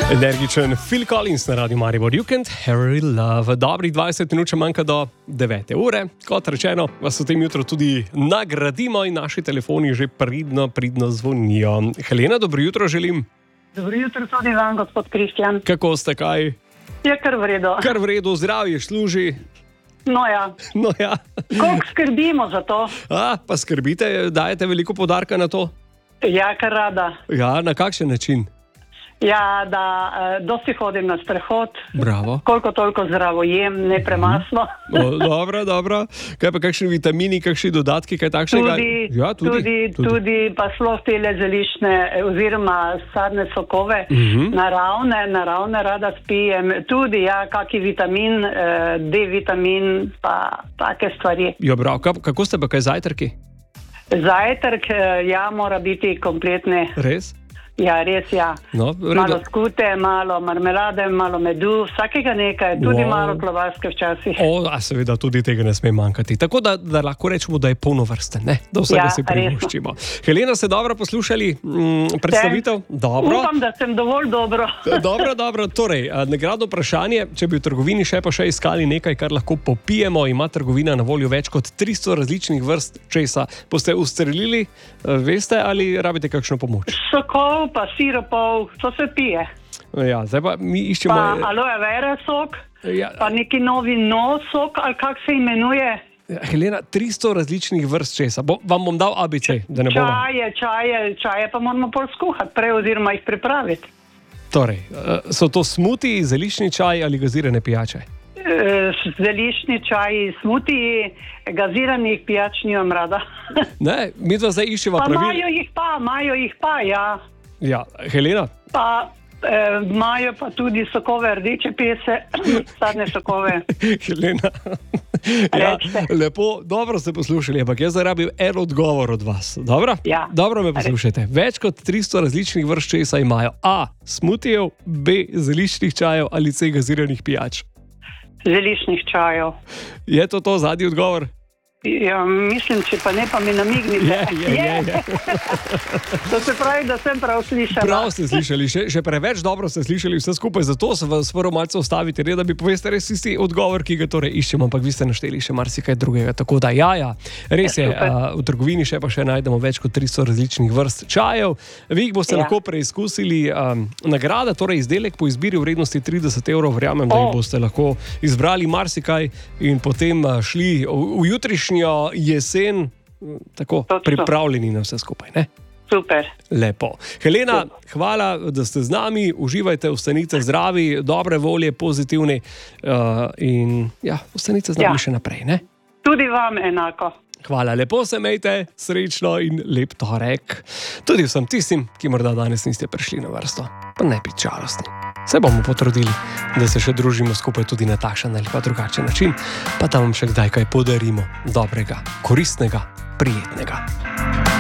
Energičen Phil Collins na Radiu Maribor. You can't hurry love. Dobrih 20 minut še manjka do 9. ure. Kot rečeno, vas v tem jutru tudi nagradimo in naši telefoni že pridno zvonijo. Helena, dobro jutro želim. Dobro jutro tudi vam, gospod Kristjan. Kako ste, kaj? Je kar v redu. Kar v redu, zdravje služi. No ja. Koliko skrbimo za to? Pa skrbite, dajete veliko poudarka na to? Ja, kar rada. Ja, na kakšen način? Ja, da dosti hodim na sprehod. Bravo. Koliko toliko zdravo jem, ne premasno. Dobro. Kaj pa kakšni vitamini, kakšni dodatki, kaj takšnega? Tudi pa sploh tele zeliščne oziroma sadne sokove, naravne rada spijem. Tudi, ja, kaki vitamin, D-vitamin, pa take stvari. Jo, bravo. Kako ste pa kaj zajtrki? Zajtrk, ja, mora biti kompletne. Res? Ja, res, ja. No, malo skute, malo marmelade, malo medu, vsakega nekaj, tudi malo klobaske včasih. Seveda tudi tega ne sme manjkati. Tako da lahko rečemo, da je polnovrsten, ne? Da vsega si privoščimo. Helena, ste dobro poslušali predstavitev? Dobro. Upam, da sem dovolj dobro. Dobro. Torej, nagradno vprašanje, če bi v trgovini še iskali nekaj, kar lahko popijemo, ima trgovina na voljo več kot 300 različnih vrst česa. Boste ustrelili, veste, ali rabite kakšno pomoč? Sokov, pa siropov, to se pije. Ja, zdaj pa mi iščemo... Pa aloe vera sok, pa neki novi sok, ali kak se imenuje? Helena, 300 različnih vrst česa. Vam bom dal ABC, da ne bomo... Čaje pa moramo pol skuhati prej oziroma jih pripraviti. Torej, so to smutiji, zeliščni čaj ali gazirane pijače? Zeliščni čaji, smutiji, gaziranih pijač nimam rada. Ne, mi dva zdaj iščeva pravil. Imajo jih pa, ja. Ja, Helena? Pa imajo pa tudi sokove, rdeče pese, sadne sokove. Helena, ja, lepo, dobro ste poslušali, ampak jaz zdaj rabim en odgovor od vas. Dobro? Ja. Dobro me poslušajte. Več kot 300 različnih vrst česa imajo. A. Smutijev, B. Zeliščnih čajev ali C. Gaziranih pijač. Zeliščnih čajev. Je to zadnji odgovor? Ja, mislim, če pa ne, pa mi namignite. Je. To se pravi, da sem prav slišala. Prav ste slišali, še preveč dobro ste slišali vse skupaj, zato se vas prvo malce ustavite, da bi poveste res isti odgovor, ki ga torej iščemo, ampak vi ste našteli še marsikaj drugega. Tako da, ja, res je, v trgovini še najdemo več kot 300 različnih vrst čajev. Vi jih boste lahko preizkusili. Nagrada, torej izdelek po izbiri v vrednosti 30 €, verjamem, da jih boste lahko izbrali marsikaj in potem šli v jutrišnji jesen, tako pripravljeni na vse skupaj, ne? Super. Lepo. Helena, hvala, da ste z nami, uživajte, ostanite zdravi, dobre volje, pozitivni in ja, ostanite z nami še naprej, ne? Tudi vam enako. Hvala, lepo se imejte, srečno in lep torek. Tudi vsem tistim, ki morda danes niste prišli na vrsto, pa ne biti žalostni. Se bomo potrudili, da se še družimo skupaj tudi na takšen ali pa drugačen način, pa da vam še kdaj kaj podarimo dobrega, koristnega, prijetnega.